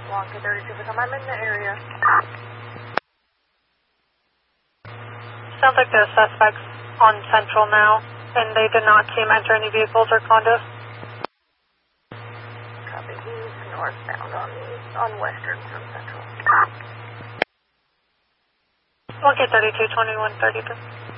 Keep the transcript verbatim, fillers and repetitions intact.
one K thirty-two, I'm in the area. Sounds like the suspects on Central now, and they did not see him enter any vehicles or condos. Copy, he's northbound on the, on Western from Central. one K thirty-two, twenty-one thirty-two.